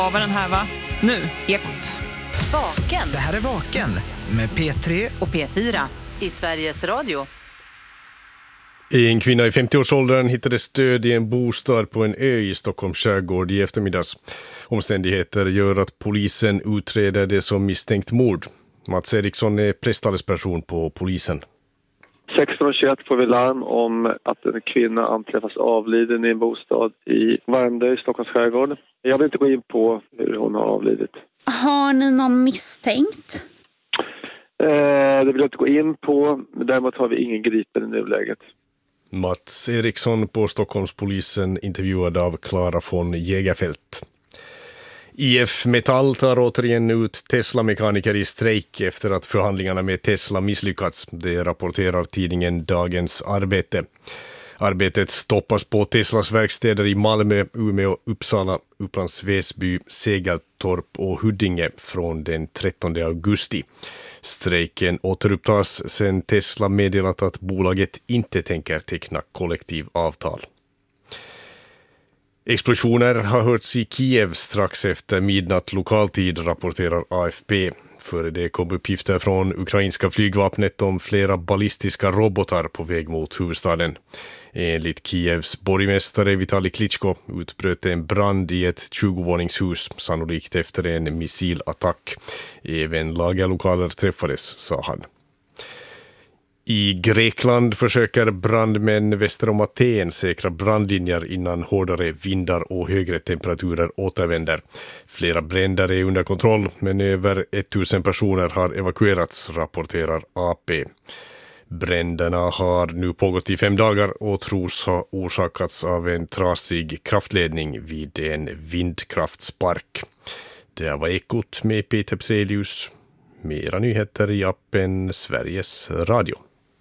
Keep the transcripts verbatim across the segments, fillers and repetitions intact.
Av den här va? Nu, Ekot. Vaken. Det här är Vaken med P tre och P fyra i Sveriges Radio. En kvinna i femtioårsåldern hittades död i en bostad på en ö i Stockholms skärgård i eftermiddags. Omständigheter gör att polisen utreder det som misstänkt mord. Mats Eriksson är presstalesperson på polisen. sexton tjugoett får vi larm om att en kvinna anträffas avliden i en bostad i Värmdö i Stockholms skärgård. Jag vill inte gå in på hur hon har avlidit. Har ni någon misstänkt? Eh, det vill jag inte gå in på, men däremot har vi ingen gripen i nuläget. Mats Eriksson på Stockholmspolisen intervjuad av Clara von Jägerfält. I F Metall tar återigen ut Tesla-mekaniker i strejk efter att förhandlingarna med Tesla misslyckats. Det rapporterar tidningen Dagens Arbete. Arbetet stoppas på Teslas verkstäder i Malmö, Umeå, Uppsala, Upplands Väsby, Segeltorp och Huddinge från den trettonde augusti. Strejken återupptas sedan Tesla meddelat att bolaget inte tänker teckna kollektivavtal. Explosioner har hörts i Kiev strax efter midnatt lokaltid, rapporterar A F P. Före det kom uppgifter från ukrainska flygvapnet om flera ballistiska robotar på väg mot huvudstaden. Enligt Kievs borgmästare Vitali Klitschko utbröt en brand i ett tjugovåningshus, sannolikt efter en missilattack. Även lagerlokaler träffades, sa han. I Grekland försöker brandmän väster om Aten säkra brandlinjer innan hårdare vindar och högre temperaturer återvänder. Flera bränder är under kontroll, men över tusen personer har evakuerats, rapporterar A P. Bränderna har nu pågått i fem dagar och tros ha orsakats av en trasig kraftledning vid en vindkraftspark. Det var Ekot med Peter Pselius. Mera nyheter i appen Sveriges Radio.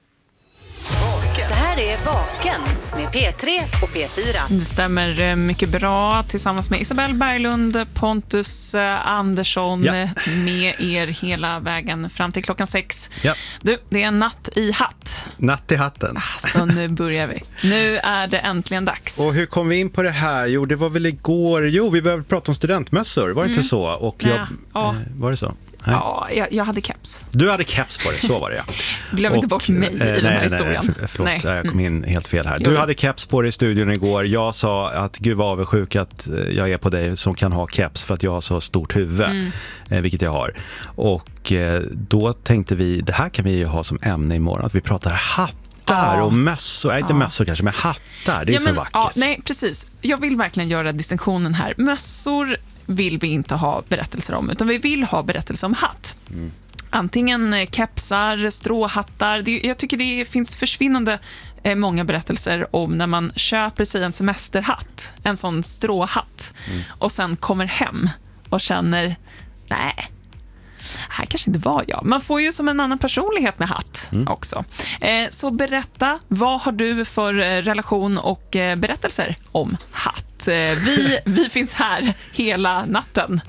Det här är Vaken med P tre och P fyra. Det stämmer mycket bra tillsammans med Isabel Berglund, Pontus Andersson, ja. med er hela vägen fram till klockan sex. Ja. Du, det är natt i hatt. Natt i hatten. Så nu börjar vi. Nu är det äntligen dags. Och hur kom vi in på det här? Jo, det var väl igår. Jo, vi började prata om studentmössor, var det mm. inte så? Och jag, ja. Ja. Eh, var det så? Nej. Ja, jag, jag hade keps. Du hade keps på dig, så var det ja. Glöm inte bort mig i eh, den nej, här nej, historien. Nej, förlåt, nej. Jag kom in helt fel här. Du jo. hade keps på dig i studion igår. Jag sa att gud vad avundsjuk att jag är på dig som kan ha keps för att jag har så stort huvud, mm. eh, vilket jag har. Och eh, då tänkte vi, det här kan vi ju ha som ämne imorgon, att vi pratar hatt. Ja. Och mössor, nej, inte ja. mössor kanske, men hattar, det är ja, så men, vackert. Ja, nej, precis. Jag vill verkligen göra distinktionen här. Mössor vill vi inte ha berättelser om, utan vi vill ha berättelser om hatt. Mm. Antingen kepsar, stråhattar. Det, jag tycker det finns försvinnande eh, många berättelser om när man köper sig en semesterhatt, en sån stråhatt, mm. och sen kommer hem och känner, nej, här kanske inte var jag. Man får ju som en annan personlighet med hatt mm. också. Eh, så berätta, vad har du för relation och eh, berättelser om hatt? Eh, vi, vi finns här hela natten.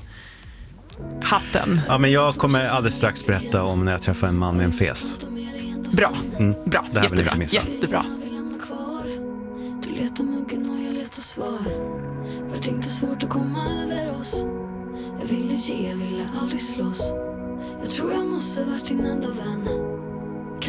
Hatten. Ja, men jag kommer alldeles strax berätta om när jag träffar en man med en fes. Bra, mm. bra, det här jättebra, vill jättebra. Du letar muggen och jag letar svar. Vart inte svårt att komma över oss. Jag ville ge, jag ville aldrig slåss. Jag tror jag måste varit din enda vän.